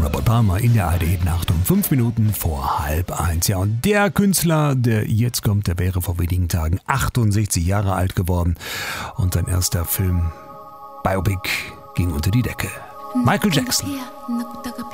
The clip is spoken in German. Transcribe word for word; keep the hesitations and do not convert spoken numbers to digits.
Robert Palmer in der A R D-Nacht um fünf Minuten vor halb eins. Ja, und der Künstler, der jetzt kommt, der wäre vor wenigen Tagen achtundsechzig Jahre alt geworden. Und sein erster Film, Biopic, ging unter die Decke. Michael Jackson.